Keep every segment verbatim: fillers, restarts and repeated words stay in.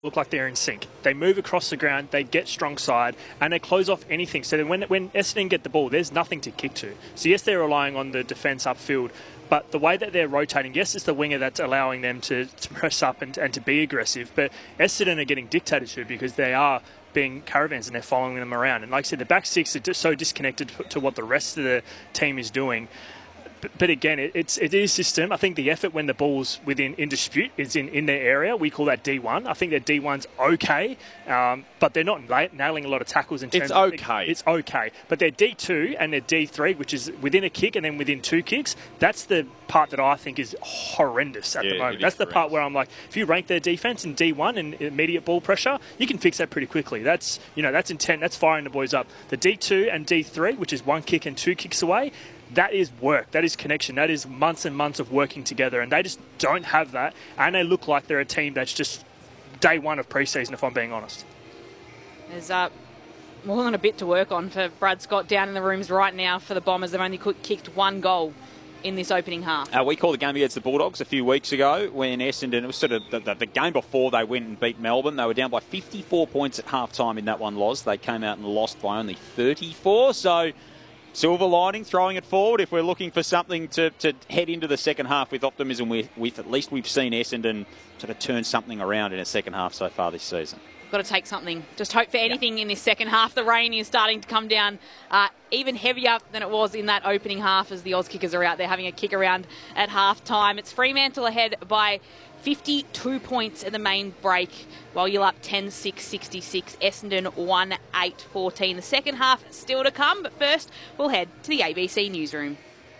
look like they're in sync. They move across the ground, they get strong side, and they close off anything. So then when, when Essendon get the ball, there's nothing to kick to. So yes, they're relying on the defence upfield, but the way that they're rotating, yes, it's the winger that's allowing them to, to press up and, and to be aggressive, but Essendon are getting dictated to because they are being caravans and they're following them around. And like I said, the back six are just so disconnected to what the rest of the team is doing. But, but again, it, it's it is system. I think the effort when the ball's within in dispute is in, in their area. We call that D one. I think their D one's okay, um, but they're not na- nailing a lot of tackles. In terms it's of, okay. It's okay. But their D two and their D three, which is within a kick and then within two kicks, that's the part that I think is horrendous at yeah, the moment. That's the horrendous. part where I'm like, if you rank their defence in D one and immediate ball pressure, you can fix that pretty quickly. That's you know that's intent. That's firing the boys up. The D two and D three, which is one kick and two kicks away, that is work. That is connection. That is months and months of working together. And they just don't have that. And they look like they're a team that's just day one of pre-season, if I'm being honest. There's uh, more than a bit to work on for Brad Scott down in the rooms right now for the Bombers. They've only kicked one goal in this opening half. Uh, we called the game against the Bulldogs a few weeks ago when Essendon, it was sort of the, the, the game before they went and beat Melbourne. They were down by fifty-four points at half-time in that one loss. They came out and lost by only thirty-four. So silver lining, throwing it forward. If we're looking for something to, to head into the second half with optimism, with, with at least we've seen Essendon sort of turn something around in a second half so far this season. Got to take something. Just hope for anything yeah. in this second half. The rain is starting to come down uh, even heavier than it was in that opening half as the Oz kickers are out there having a kick around at half time. It's Fremantle ahead by fifty-two points in the main break, while you're up ten six sixty-six. Essendon one eight fourteen. The second half still to come, but first we'll head to the A B C newsroom.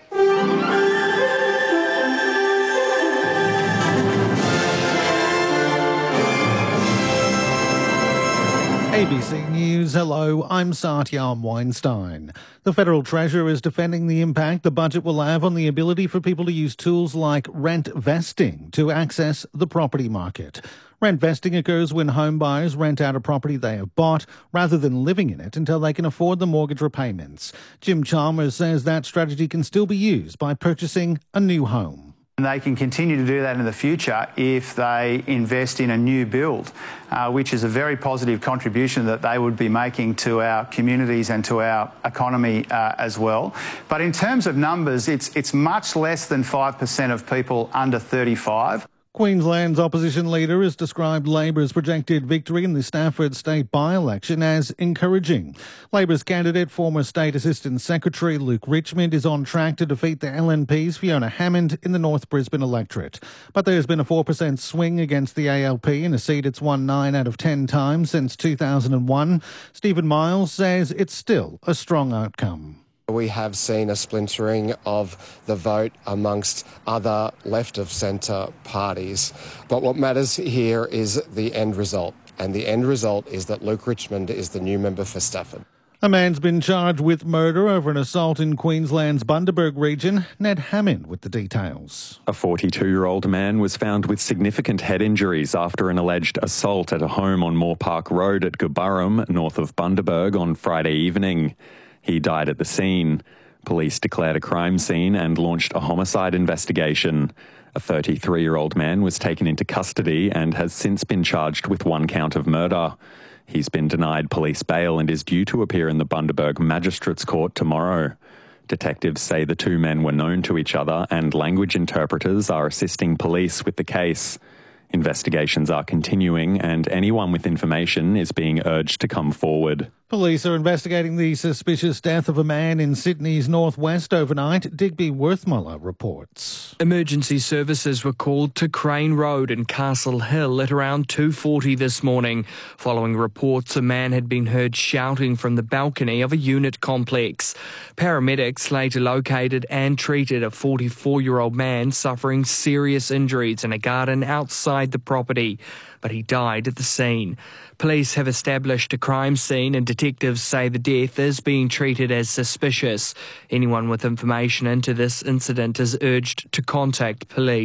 A B C News, hello, I'm Satyam Weinstein. The Federal Treasurer is defending the impact the budget will have on the ability for people to use tools like rent vesting to access the property market. Rent vesting occurs when home buyers rent out a property they have bought rather than living in it until they can afford the mortgage repayments. Jim Chalmers says that strategy can still be used by purchasing a new home. They can continue to do that in the future if they invest in a new build, uh, which is a very positive contribution that they would be making to our communities and to our economy uh, as well. But in terms of numbers, it's, it's much less than five percent of people under thirty-five. Queensland's opposition leader has described Labor's projected victory in the Stafford state by-election as encouraging. Labor's candidate, former State Assistant Secretary Luke Richmond, is on track to defeat the L N P's Fiona Hammond in the North Brisbane electorate. But there's been a four percent swing against the A L P in a seat it's won nine out of ten times since two thousand one. Stephen Miles says it's still a strong outcome. We have seen a splintering of the vote amongst other left-of-centre parties. But what matters here is the end result. And the end result is that Luke Richmond is the new member for Stafford. A man's been charged with murder over an assault in Queensland's Bundaberg region. Ned Hammond with the details. A forty-two-year-old man was found with significant head injuries after an alleged assault at a home on Moore Park Road at Gurburrum, north of Bundaberg, on Friday evening. He died at the scene. Police declared a crime scene and launched a homicide investigation. A thirty-three-year-old man was taken into custody and has since been charged with one count of murder. He's been denied police bail and is due to appear in the Bundaberg Magistrates Court tomorrow. Detectives say the two men were known to each other and language interpreters are assisting police with the case. Investigations are continuing and anyone with information is being urged to come forward. Police are investigating the suspicious death of a man in Sydney's northwest overnight. Digby Worthmuller reports. Emergency services were called to Crane Road and Castle Hill at around two forty this morning, following reports a man had been heard shouting from the balcony of a unit complex. Paramedics later located and treated a forty-four-year-old man suffering serious injuries in a garden outside the property, but he died at the scene. Police have established a crime scene and detectives say the death is being treated as suspicious. Anyone with information into this incident is urged to contact police.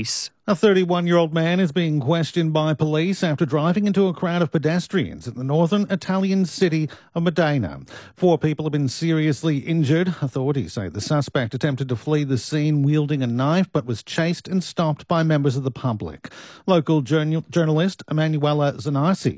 A thirty-one-year-old man is being questioned by police after driving into a crowd of pedestrians in the northern Italian city of Modena. Four people have been seriously injured. Authorities say the suspect attempted to flee the scene wielding a knife but was chased and stopped by members of the public. Local journal- journalist Emanuela Zanarsi